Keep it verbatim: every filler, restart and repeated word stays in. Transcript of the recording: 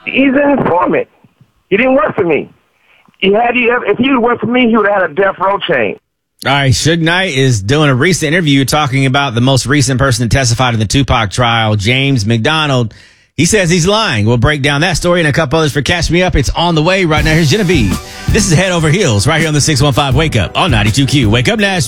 He's an informant. He didn't work for me. He had he ever, if he would worked for me, he would have had a death row chain. All right, Suge Knight is doing a recent interview talking about the most recent person that testified in the Tupac trial, James McDonald. He says he's lying. We'll break down that story and a couple others for Catch Me Up. It's on the way right now. Here's Genevieve. This is Head Over Heels right here on the six one five Wake Up on ninety-two Q. Wake up, Nashville.